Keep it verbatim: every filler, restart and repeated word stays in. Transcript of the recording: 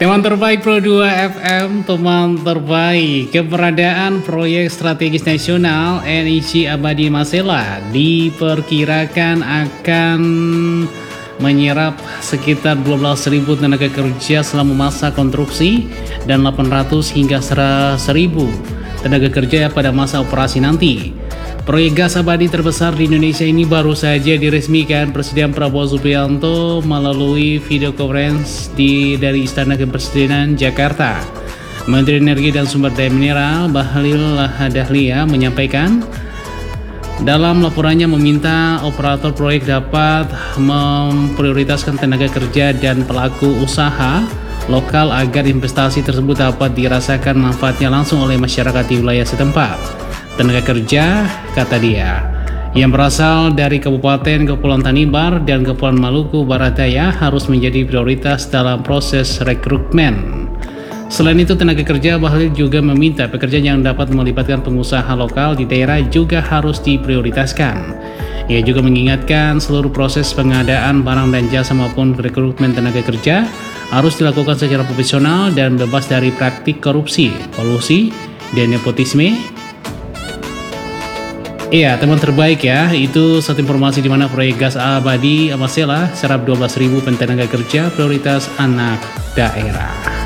Teman terbaik Pro dua F M, teman terbaik. Keberadaan proyek strategis nasional N I C Abadi Masela diperkirakan akan menyerap sekitar dua belas ribu tenaga kerja selama masa konstruksi dan delapan ratus hingga seribu tenaga kerja pada masa operasi nanti. Proyek gas abadi terbesar di Indonesia ini baru saja diresmikan Presiden Prabowo Subianto melalui video conference di dari Istana Kepresidenan Jakarta. Menteri Energi dan Sumber Daya Mineral Bahlil Lahadalia menyampaikan dalam laporannya meminta operator proyek dapat memprioritaskan tenaga kerja dan pelaku usaha lokal agar investasi tersebut dapat dirasakan manfaatnya langsung oleh masyarakat di wilayah setempat. Tenaga kerja, kata dia, yang berasal dari Kabupaten Kepulauan Tanimbar dan Kepulauan Maluku Barat Daya harus menjadi prioritas dalam proses rekrutmen. Selain itu, tenaga kerja Bahlil juga meminta pekerja yang dapat melibatkan pengusaha lokal di daerah juga harus diprioritaskan. Ia juga mengingatkan seluruh proses pengadaan barang dan jasa maupun rekrutmen tenaga kerja harus dilakukan secara profesional dan bebas dari praktik korupsi, kolusi, dan nepotisme. Iya, teman terbaik ya, itu satu informasi di mana proyek gas abadi Masela serap dua belas ribu tenaga kerja prioritas anak daerah.